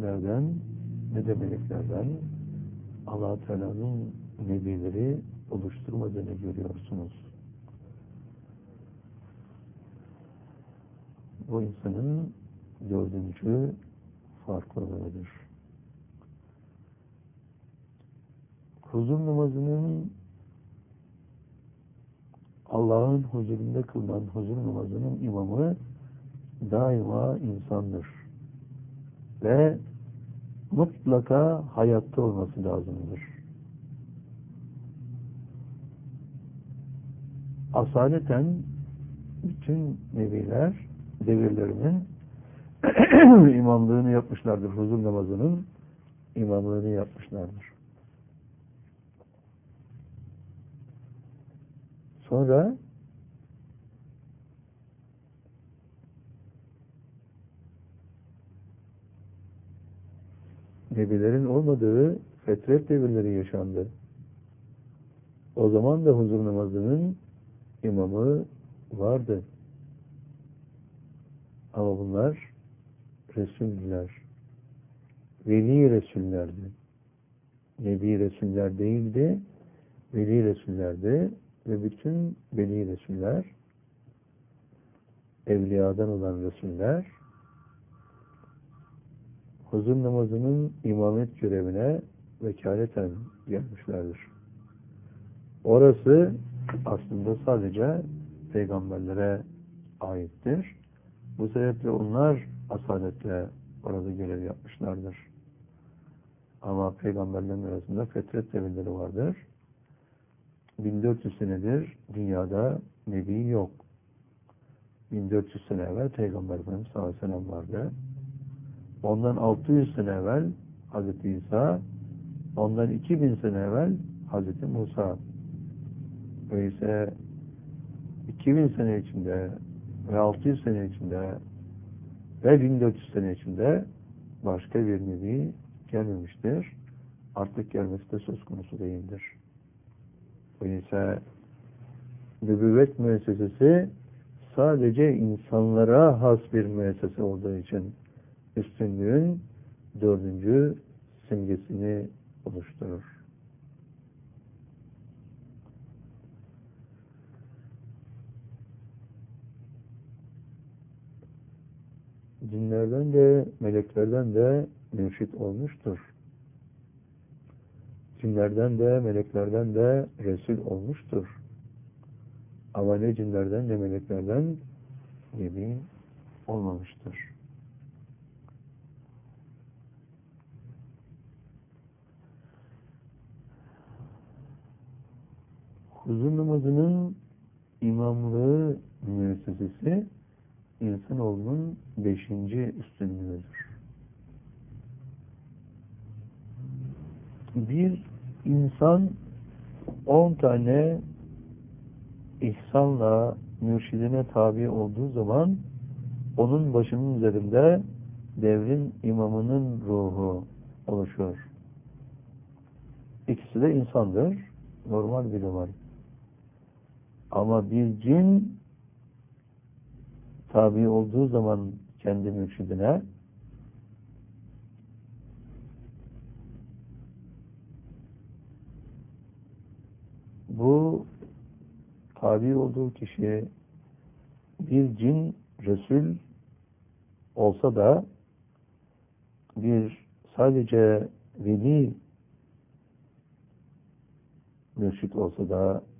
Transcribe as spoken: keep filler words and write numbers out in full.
cinlerden ne de meleklerden Allah-u Teala'nın nebileri oluşturmadığını görüyorsunuz. Bu insanın dördüncü farklılığıdır. Huzur namazının Allah'ın huzurunda kılınan huzur namazının imamı daima insandır. Ve mutlaka hayatta olması lazımdır. Asaleten bütün nebiler devirlerinin imamlığını yapmışlardır. Huzur namazının imamlığını yapmışlardır. Sonra nebilerin olmadığı fetret devirleri yaşandı. O zaman da huzur namazının imamı vardı. Ama bunlar Resuller, Veli Resullerdi. Nebi Resuller değildi, Veli Resullerdi ve bütün Veli Resuller, evliyadan olan Resuller, huzur namazının imamet görevine vekaleten gelmişlerdir. Orası aslında sadece peygamberlere aittir. Bu sebeple onlar asaletle orada görev yapmışlardır. Ama peygamberlerin arasında fetret devirleri vardır. bin dört yüz senedir dünyada nebi yok. bin dört yüz sene evvel Peygamber Efendimiz sallallahu aleyhi ve sellem vardı. Ondan altı yüz sene evvel Hazreti İsa, ondan iki bin sene evvel Hazreti Musa. Öyleyse iki bin sene içinde ve altı yüz sene içinde ve bin dört yüz sene içinde başka bir nebi gelmemiştir. Artık gelmesi de söz konusu değildir. Öyleyse nübüvvet müessesesi sadece insanlara has bir müessese olduğu için üstünlüğün dördüncü simgesini oluşturur. Cinlerden de meleklerden de mürşit olmuştur. Cinlerden de meleklerden de Resul olmuştur. Ama ne cinlerden ne meleklerden nebi olmamıştır. Huzur namazının imamlığı müessesesi insanoğlunun beşinci üstünlüğüdür. Bir insan on tane ihsanla mürşidine tabi olduğu zaman onun başının üzerinde devrin imamının ruhu oluşur. İkisi de insandır. Normal bir olay. Ama bir cin tabi olduğu zaman kendi mürşidine bu tabi olduğu kişi bir cin Resul olsa da bir sadece veli mürşit olsa da